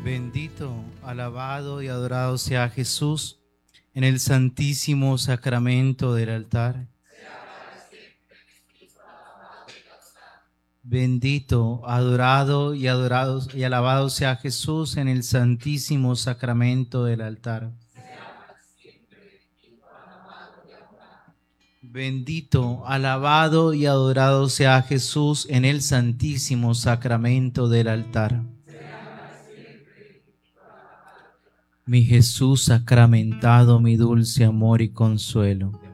Bendito, alabado y adorado sea Jesús en el santísimo sacramento del altar. Bendito, adorado y alabado sea Jesús en el santísimo sacramento del altar. Bendito, alabado y adorado sea Jesús en el santísimo sacramento del altar. Mi Jesús sacramentado, mi dulce amor y consuelo.